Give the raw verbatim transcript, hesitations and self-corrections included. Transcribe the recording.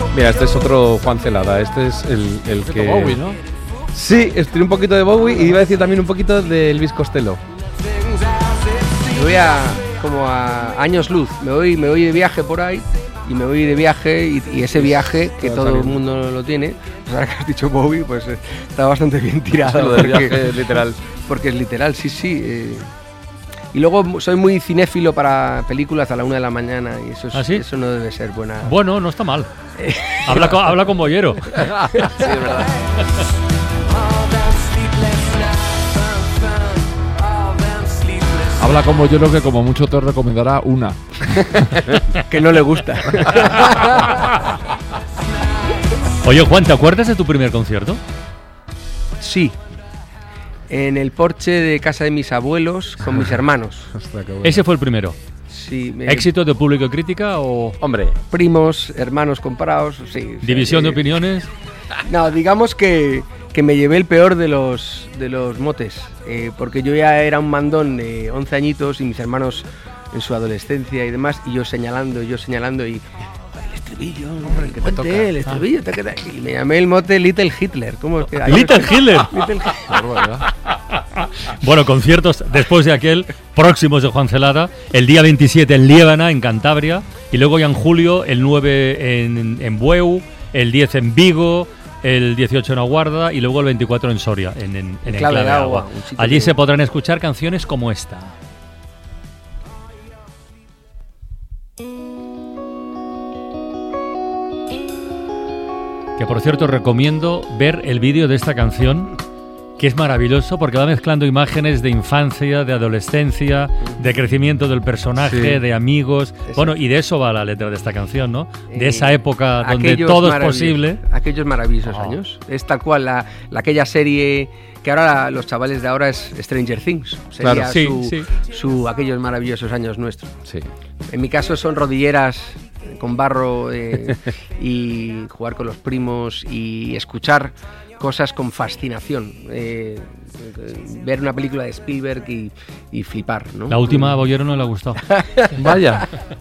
Mira, este es otro Juan Celada. Este es el, el que... Bowie, ¿no? Sí, estoy un poquito de Bowie y iba a decir también un poquito de Elvis Costello. Me voy a como a años luz, me voy, me voy de viaje por ahí y me voy de viaje y, y ese viaje que todo el mundo lo tiene, pues ahora que has dicho Bowie, pues eh, está bastante bien tirado. Lo del viaje literal. Porque es literal, sí, sí. Eh, y luego soy muy cinéfilo para películas a la una de la mañana y eso, es, ¿Ah, sí? eso no debe ser buena. Bueno, no está mal. habla, con, habla con Bollero. Sí, es verdad. Habla como yo, lo que como mucho te recomendará una. Que no le gusta. Oye, Juan, ¿te acuerdas de tu primer concierto? Sí. En el porche de casa de mis abuelos con mis hermanos. Hostia, qué bueno. Ese fue el primero. Sí, me... ¿Éxito de público y crítica o Hombre, primos, hermanos comparados, sí. o sea, división de eh, opiniones? No, digamos que, que me llevé el peor de los, de los motes, eh, porque yo ya era un mandón de once añitos y mis hermanos en su adolescencia y demás, y yo señalando, yo señalando y... El estribillo, hombre, que te toca. El estribillo, te queda. Y me llamé el mote Little Hitler. ¿Cómo es que? Little Hitler. Little Hitler. Bueno, conciertos después de aquel, próximos de Juan Celada, el día veintisiete en Liébana, en Cantabria, y luego ya en julio, el nueve en, en Bueu, el diez en Vigo, el dieciocho en Aguarda y luego el veinticuatro en Soria, en, en, en Clave Enclave de Agua, Agua. un sitio Allí que- se podrán escuchar canciones como esta. Que por cierto recomiendo ver el vídeo de esta canción, que es maravilloso porque va mezclando imágenes de infancia, de adolescencia, de crecimiento del personaje, Sí. de amigos. Eso. Bueno, y de eso va la letra de esta canción, ¿no? De Eh, esa época donde aquellos todo es maravillosos- posible. Aquellos maravillosos Oh. años. Es tal cual la, la- aquella serie que ahora la- los chavales de ahora es Stranger Things. Sería Claro, sí, su, sí. su aquellos maravillosos años nuestros. sí. En mi caso son rodilleras con barro eh, y jugar con los primos y escuchar cosas con fascinación. Eh, eh, ver una película de Spielberg y, y flipar, ¿no? La última a Bollero no le ha gustado. Vaya.